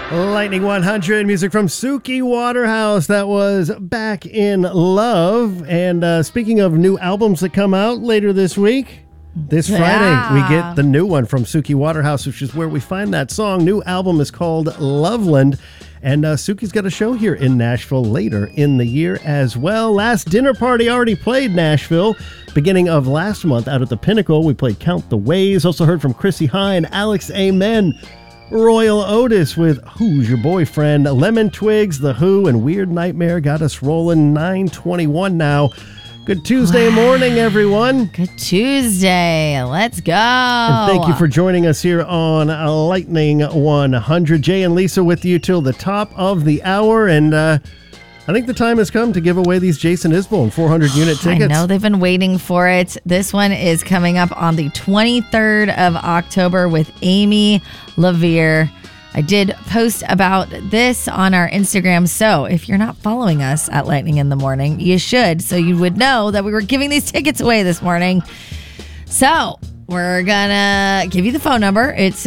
Lightning 100, music from Suki Waterhouse. That was Back in Love. And speaking of new albums that come out later this week, this Friday, we get the new one from Suki Waterhouse, which is where we find that song. New album is called Loveland. And Suki's got a show here in Nashville later in the year as well. Last Dinner Party already played Nashville. Beginning of last month out at the Pinnacle, we played Count the Ways. Also heard from Chrissy Hine and Alex Amen. Royal Otis with Who's Your Boyfriend? Lemon Twigs, The Who, and Weird Nightmare got us rolling. 9:21 now. Good Tuesday morning, everyone. Good Tuesday. Let's go. And thank you for joining us here on Lightning 100. Jay and Lisa with you till the top of the hour. And I think the time has come to give away these Jason Isbell 400-unit tickets. I know they've been waiting for it. This one is coming up on the 23rd of October with Amy LaVere. I did post about this on our Instagram, so if you're not following us at Lightning in the Morning, you should, so you would know that we were giving these tickets away this morning. So we're going to give you the phone number. It's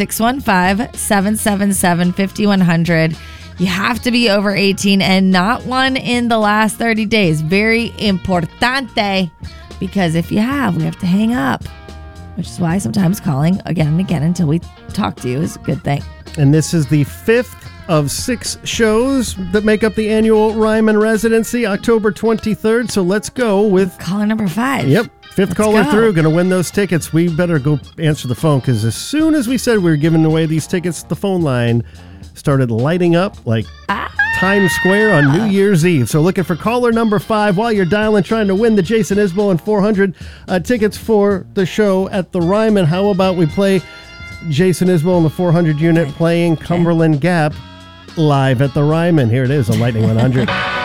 615-777-5100. You have to be over 18 and not one in the last 30 days. Very importante, because if you have, we have to hang up, which is why sometimes calling again and again until we talk to you is a good thing. And this is the 5th of 6 shows that make up the annual Ryman residency, October 23rd. So let's go with caller number 5. Yep. 5th caller through, going to win those tickets. We better go answer the phone, because as soon as we said we were giving away these tickets, the phone line started lighting up like Times Square on New Year's Eve. So looking for caller number 5 while you're dialing, trying to win the Jason Isbell and 400 tickets for the show at the Ryman. How about we play Jason Isbell and the 400 unit playing Cumberland Gap live at the Ryman? Here it is on Lightning 100.